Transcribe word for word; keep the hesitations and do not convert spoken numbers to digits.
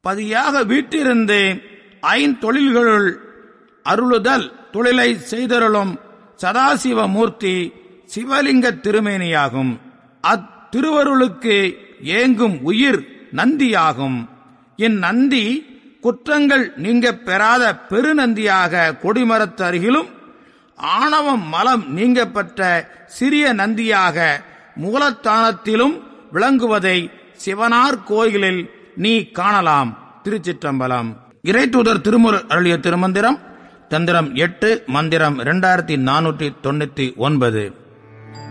பதியாக வீட்டிலிருந்து ஐந்தொழில்களுள் அருளுதல் தொழிலை செய்தருளும் சதாசிவமூர்த்தி சிவலிங்க திருமேனியாகும். அத்திருவருளுக்கு ஏங்கும் உயிர் நந்தியாகும். இந்நந்தி குற்றங்கள் நீங்க பெறாத பெருநந்தியாக கொடிமரத்து அருகிலும், ஆணவம் மலம் நீங்க பெற்ற சிறிய நந்தியாக மூலத்தானத்திலும் விளங்குவதை சிவனார் கோயிலில் நீ காணலாம். திருச்சிற்றம்பலம். இறைத்தூதர் திருமுருகன் அருளிய திருமந்திரம் தந்திரம் எட்டு, மந்திரம் இரண்டாயிரத்தி நானூற்றி தொண்ணூத்தி ஒன்பது.